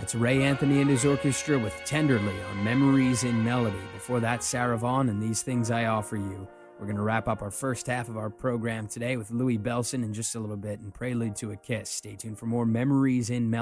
That's Ray Anthony and his orchestra with Tenderly on Memories in Melody. Before that, Sarah Vaughan and These Things I Offer You. We're going to wrap up our first half of our program today with Louis Bellson in just a little bit and Prelude to a Kiss. Stay tuned for more Memories in Melody.